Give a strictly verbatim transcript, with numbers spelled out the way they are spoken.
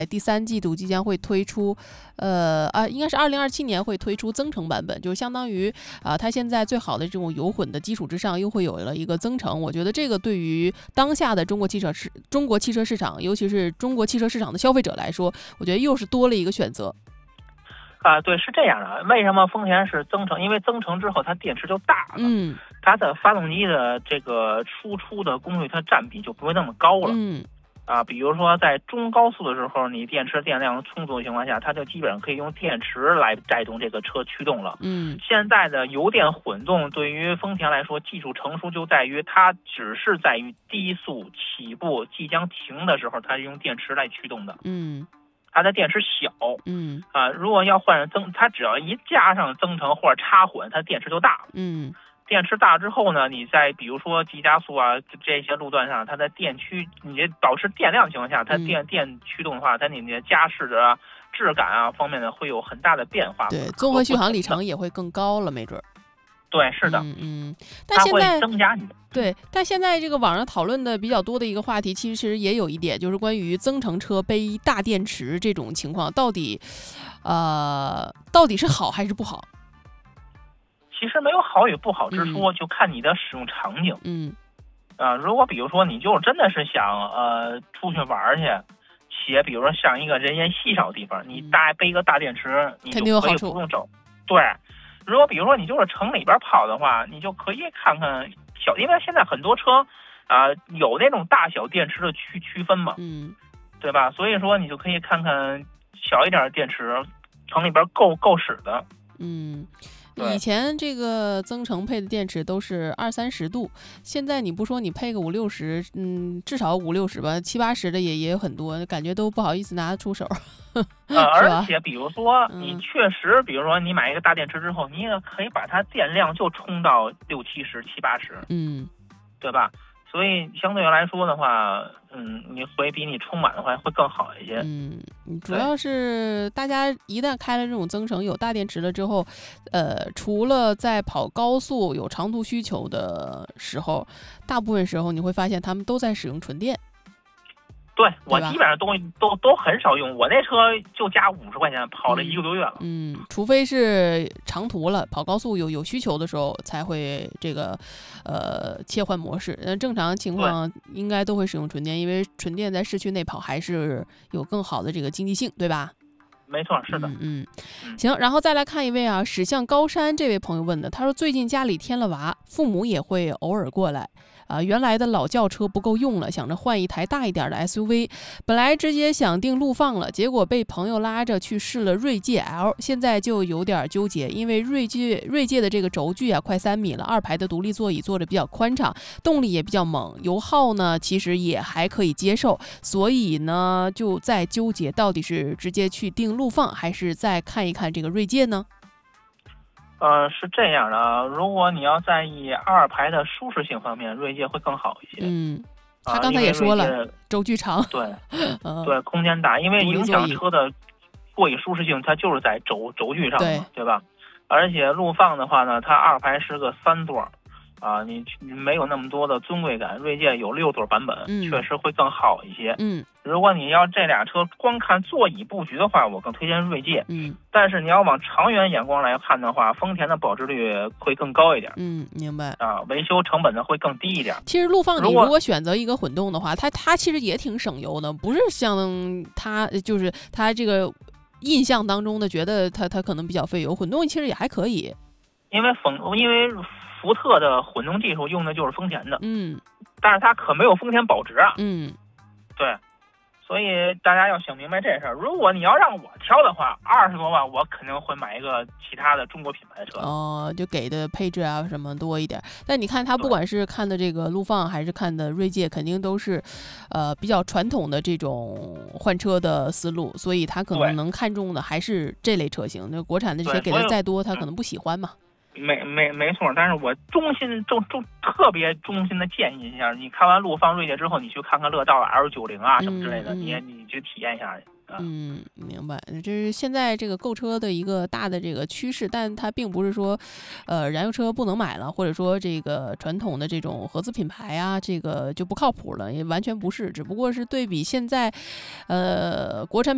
第三季度即将会推出，呃啊，应该是二零二七年会推出增程版本，就是相当于啊、呃，它现在最好的这种油混的基础之上，又会有了一个增程。我觉得这个对于当下的中国汽车市中国汽车市场，尤其是中国汽车市场的消费者来说，我觉得又是多了一个选择。 啊，对，是这样的。为什么丰田是增程？因为增程之后，它电池就大了， 嗯， 它的发动机的这个输出的功率，它占比就不会那么高了。 嗯。 啊，比如说在中高速的时候，你电池电量充足的情况下，它就基本上可以用电池来带动这个车驱动了。 嗯， 现在的油电混动对于丰田来说，技术成熟就在于它只是在于低速起步即将停的时候，它是用电池来驱动的。 嗯， 它的电池小。 嗯， 啊，如果要换增，它只要一加上增程或者插混，它电池就大了。 嗯。 电池大之后呢，你在比如说急加速啊这些路段上，它的电驱，你保持电量情况下，它电、嗯、电驱动的话，它你的驾驶的质感啊方面呢会有很大的变化。 对，综合续航里程也会更高了，没准。 对，是的， 嗯嗯。但现在它会增加你的。 对，但现在这个网上讨论的比较多的一个话题，其实也有一点，就是关于增程车背大电池这种情况，到底，呃，到底是好还是不好？ 其实没有好与不好之说，嗯、就看你的使用场景。 嗯， 啊、呃，如果比如说你就真的是想呃出去玩去，且比如说上一个人烟稀少的地方，你大背个大电池，你就可以不用走。对，如果比如说你就是城里边跑的话，你就可以看看小，因为现在很多车啊、呃、有那种大小电池的区区分嘛， 嗯， 对吧？所以说你就可以看看小一点的电池，城里边够够使的。 嗯。以前这个增程配的电池都是二三十度，现在你不说你配个五六十，嗯，至少五六十吧，七八十的也也有很多，感觉都不好意思拿得出手。 呃，而且比如说你确实，比如说你买一个大电池之后，你也可以把它电量就充到六七十、七八十， 嗯， 对吧？所以相对来说的话，嗯，你会比你充满的话会更好一些。 嗯，主要是大家一旦开了这种增程有大电池了之后，呃，除了在跑高速有长途需求的时候，大部分时候你会发现他们都在使用纯电。 对，我基本上都都都很少用，我那车就加五十块钱，跑了一个多月了。 嗯，嗯除非是长途了，跑高速有有需求的时候才会这个，呃，切换模式。那正常情况应该都会使用纯电，因为纯电在市区内跑还是有更好的这个经济性，对吧？ 没错，是的。 嗯嗯，行，然后再来看一位啊，驶向高山这位朋友问的，他说最近家里添了娃，父母也会偶尔过来。啊，原来的老轿车不够用了，想着换一台大一点的 S U V， 本来直接想订陆放了，结果被朋友拉着去试了锐界 L， 现在就有点纠结，因为锐界锐界的这个轴距啊快三米了，二排的独立座椅坐着比较宽敞，动力也比较猛，油耗呢其实也还可以接受，所以呢就在纠结到底是直接去订陆放，还是再看一看这个锐界呢？ 呃，是这样的，如果你要在意二排的舒适性方面，锐界会更好一些。 嗯，他刚才也说了， 呃、 轴距长， 对，对，空间大，因为影响车的座椅舒适性，它就是在轴轴距上嘛，对，对吧？而且陆放的话呢，它二排是个三座。啊，你没有那么多的尊贵感，锐界有六座版本， 嗯、 确实会更好一些。 嗯， 如果你要这俩车光看座椅布局的话，我更推荐锐界。 嗯， 但是你要往长远眼光来看的话，丰田的保值率会更高一点。 嗯，明白。 啊，维修成本呢会更低一点。 其实陆放你如果选择一个混动的话，它它其实也挺省油的，不是像它就是它这个印象当中的觉得它它可能比较费油，混动其实也还可以。 因为丰因为。福特的混动技术用的就是丰田的， 嗯， 但是它可没有丰田保值啊， 嗯， 对，所以大家要想明白这事儿。如果你要让我挑的话，二十多万我肯定会买一个其他的中国品牌的车。 哦，就给的配置啊什么多一点。但你看他不管是看的这个陆放还是看的锐界，肯定都是，呃，比较传统的这种换车的思路，所以他可能能看中的还是这类车型。那国产的这些给的再多，他可能不喜欢嘛。 没没没错，但是我衷心衷衷特别衷心的建议一下，你看完陆放锐界之后，你去看看乐道 L 九十 啊什么之类的， 嗯嗯、 你你去体验一下去。 嗯，明白，这是现在这个购车的一个大的这个趋势，但它并不是说，呃，燃油车不能买了，或者说这个传统的这种合资品牌啊，这个就不靠谱了，也完全不是，只不过是对比现在，呃，国产品。